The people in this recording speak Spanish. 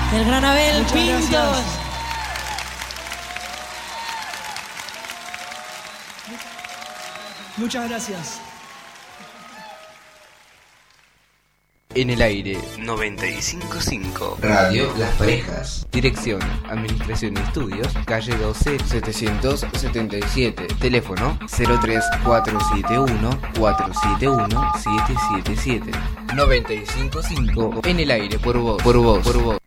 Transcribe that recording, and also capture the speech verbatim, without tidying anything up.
del gran Abel Muchas Pintos. gracias. Muchas gracias. En el aire noventa y cinco punto cinco. Radio Las Parejas. Dirección, Administración y Estudios, calle doce, setecientos setenta y siete. Teléfono cero tres cuatro siete uno cuatro siete uno siete siete siete. noventa y cinco punto cinco. En el aire por vos, por vos, por vos.